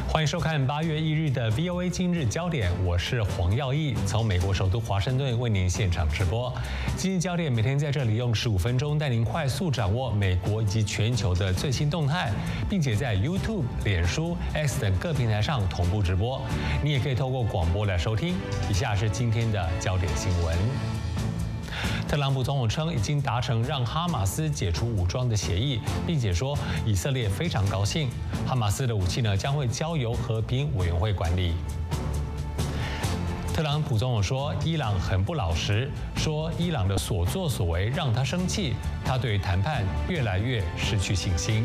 欢迎收看8月1日的 VOA 今日焦点，我是黄耀义，从美国首都华盛顿为您现场直播。今日焦点每天在这里用15分钟带您快速掌握美国以及全球的最新动态，并且在 YouTube、脸书、X 等各平台上同步直播。你也可以透过广播来收听。以下是今天的焦点新闻。特朗普总统称已经达成让哈马斯解除武装的协议，并且说以色列非常高兴，哈马斯的武器将会交由和平委员会管理。特朗普总统说伊朗很不老实，说伊朗的所作所为让他生气，他对谈判越来越失去信心。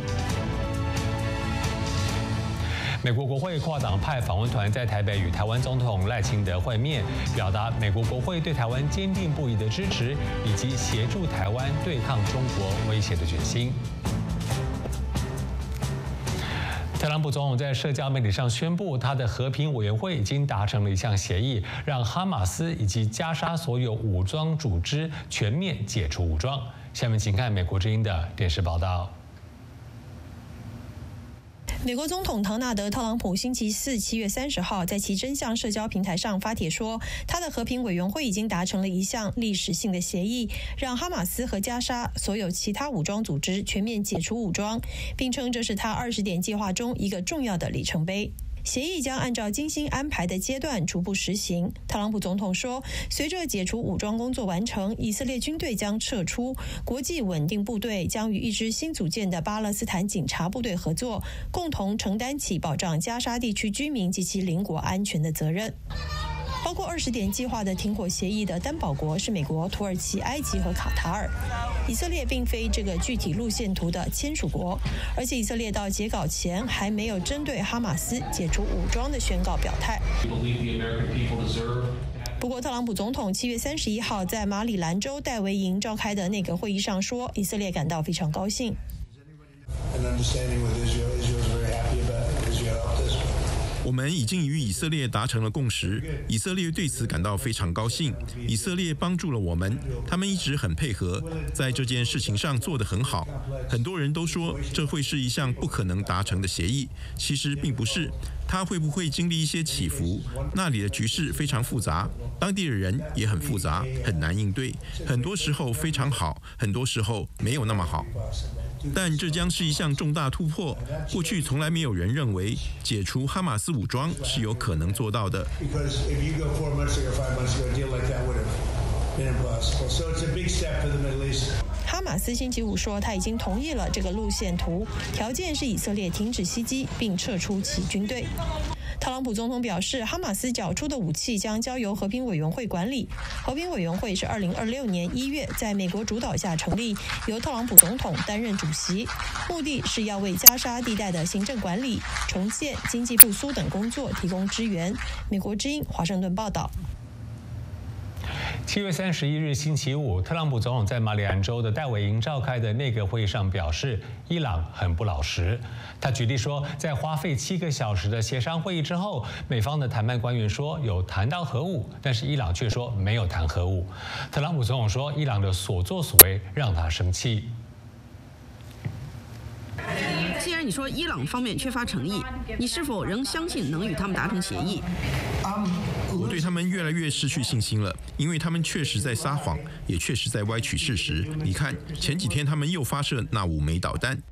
美国国会跨党派访问团在台北与台湾总统赖清德会面，表达美国国会对台湾坚定不移的支持，以及协助台湾对抗中国威胁的决心。特朗普总统在社交媒体上宣布，他的和平委员会已经达成了一项协议，让哈马斯以及加沙所有武装组织全面解除武装。下面请看美国之音的电视报道。 美国总统唐纳德·特朗普星期四7月30号在其真相社交平台上发帖说，他的和平委员会已经达成了一项历史性的协议，让哈马斯和加沙所有其他武装组织全面解除武装，并称这是他20点计划中一个重要的里程碑。协议将按照精心安排的阶段逐步实行。特朗普总统说，随着解除武装工作完成，以色列军队将撤出，国际稳定部队将与一支新组建的巴勒斯坦警察部队合作，共同承担起保障加沙地区居民及其邻国安全的责任。包括20点计划的停火协议的担保国是美国、土耳其、埃及和卡塔尔。以色列并非这个具体路线图的签署国，而且以色列到截稿前还没有针对哈马斯解除武装的宣告表态。不过，特朗普总统7月31号在马里兰州戴维营召开的内阁会议上说，以色列感到非常高兴。 我们已经与以色列达成了共识，以色列对此感到非常高兴。以色列帮助了我们，他们一直很配合，在这件事情上做得很好。很多人都说这会是一项不可能达成的协议，其实并不是。它会不会经历一些起伏？那里的局势非常复杂，当地的人也很复杂，很难应对。很多时候非常好，很多时候没有那么好。但这将是一项重大突破。过去从来没有人认为解除哈马斯武装是有可能做到的。 哈马斯星期五说，他已经同意了这个路线图，条件是以色列停止袭击并撤出其军队。特朗普总统表示，哈马斯缴出的武器将交由和平委员会管理。和平委员会是2026年1月在美国主导下成立，由特朗普总统担任主席，目的是要为加沙地带的行政管理、重建、经济复苏等工作提供支援。美国之音华盛顿报道。 7月31日星期五，特朗普总统在马里兰州的戴维营召开的内阁会议上表示，伊朗很不老实。他举例说，在花费7个小时的协商会议之后，美方的谈判官员说有谈到核武，但是伊朗却说没有谈核武。特朗普总统说，伊朗的所作所为让他生气。 既然你说伊朗方面缺乏诚意，你是否仍相信能与他们达成协议？ 我对他们越来越失去信心了，因为他们确实在撒谎，也确实在歪曲事实。你看，前几天他们又发射那5枚导弹。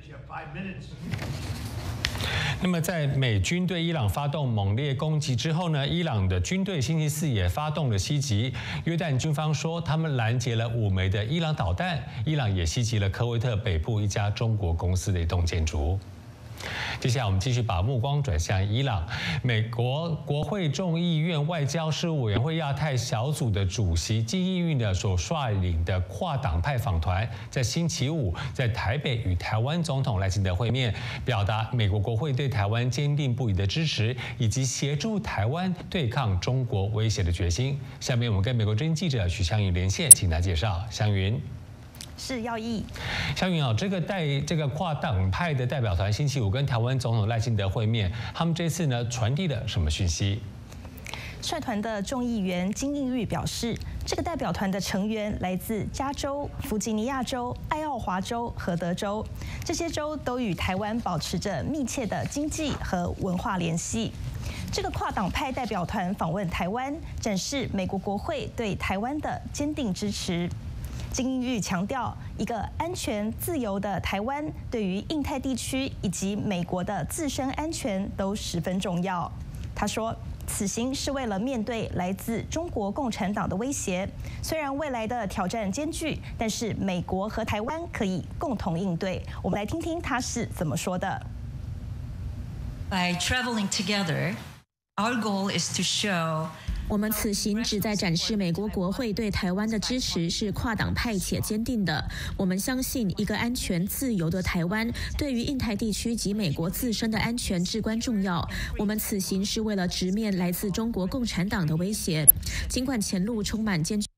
那么，在美军对伊朗发动猛烈攻击之后呢，伊朗的军队星期四也发动了袭击。约旦军方说，他们拦截了5枚的伊朗导弹。伊朗也袭击了科威特北部一家中国公司的一栋建筑。接下来我们继续把目光转向伊朗。美国国会众议院外交事务委员会亚太小组的主席金义运呢所率领的跨党派访团，在星期五在台北与台湾总统赖清德会面，表达美国国会对台湾坚定不移的支持，以及协助台湾对抗中国威胁的决心。下面我们跟美国之音记者许湘云连线，请他介绍。湘云。 是耀义。 湘云啊，这个跨党派的代表团星期五跟台湾总统赖清德会面，他们这次呢传递了什么讯息？ 率团的众议员金应玉表示，这个代表团的成员来自加州、弗吉尼亚州、爱奥华州和德州，这些州都与台湾保持着密切的经济和文化联系。这个跨党派代表团访问台湾，展示美国国会对台湾的坚定支持。金应玉强调，一个安全自由的台湾对于印太地区以及美国的自身安全都十分重要。他说，此行是为了面对来自中国共产党的威胁，虽然未来的挑战艰巨，但是美国和台湾可以共同应对。我们来听听他是怎么说的。 By traveling together, our goal is to show 我们此行旨在展示美国国会对台湾的支持是跨党派且坚定的。我们相信一个安全自由的台湾对于印太地区及美国自身的安全至关重要。我们此行是为了直面来自中国共产党的威胁，尽管前路充满艰巨。